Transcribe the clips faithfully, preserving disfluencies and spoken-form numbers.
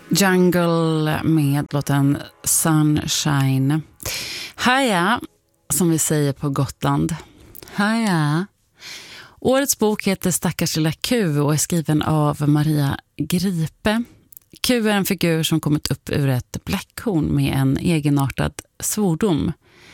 Jungle med låten Sunshine. Haja, som vi säger på Gotland. Haja. Årets bok heter Stackars lilla Q och är skriven av Maria Gripe. Q är en figur som kommit upp ur ett bläckhorn med en egenartad svordom.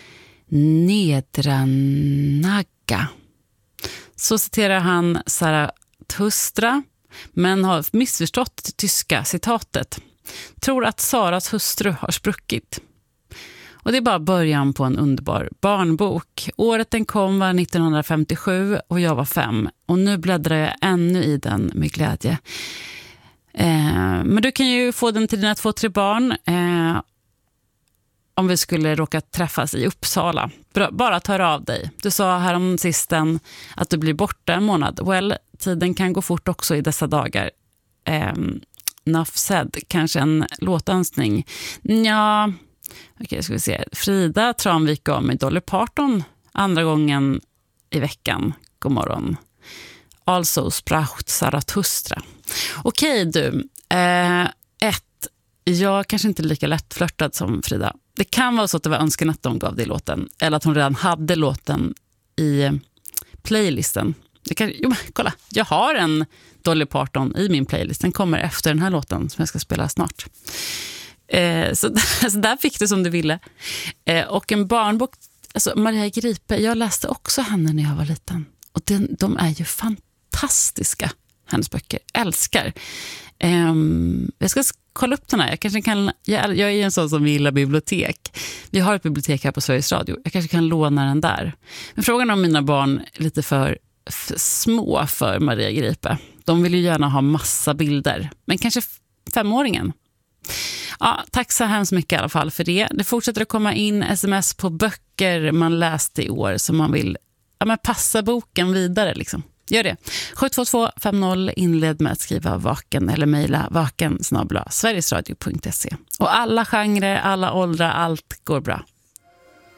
Nedranagga. Så citerar han Zarathustra, men har missförstått det tyska citatet. Tror att Saras hustru har spruckit. Och det är bara början på en underbar barnbok. Året den kom var nittonhundrafemtiosju och jag var fem. Och nu bläddrar jag ännu i den med glädje. Eh, men du kan ju få den till dina två, tre barn. Eh, om vi skulle råka träffas i Uppsala. Bara ta av dig. Du sa här om sisten att du blir borta en månad. Well, tiden kan gå fort också i dessa dagar. Eh, Enough said. Kanske en låtönskning. Ja, okej, ska vi se. Frida Tranvik gav mig Dolly Parton andra gången i veckan. God morgon. Also spracht Zarathustra. Okej du. Eh, ett. Jag kanske inte är lika lättflörtad som Frida. Det kan vara så att det var önskan att de gav dig låten. Eller att hon redan hade låten i playlisten. Det kan, jo, kolla, jag har en Dolly Parton i min playlist. Den kommer efter den här låten som jag ska spela snart. Eh, så, så där fick du som du ville. Eh, och en barnbok, alltså Maria Gripe, jag läste också henne när jag var liten. Och den, de är ju fantastiska, hennes böcker. Älskar. Eh, jag ska kolla upp den här. Jag, kanske kan, jag, jag är en sån som gillar bibliotek. Vi har ett bibliotek här på Sveriges Radio. Jag kanske kan låna den där. Men frågan om mina barn är lite för små för Maria Gripe. De vill ju gärna ha massa bilder. Men kanske femåringen. Ja, tack så hemskt mycket i alla fall för det. Det fortsätter att komma in sms på böcker man läste i år som man vill ja, men passa boken vidare liksom. Gör det. sju två två fem noll inled med att skriva vaken eller mejla vaken snabel-a sverigesradio punkt se. Och alla genrer, alla åldrar, allt går bra.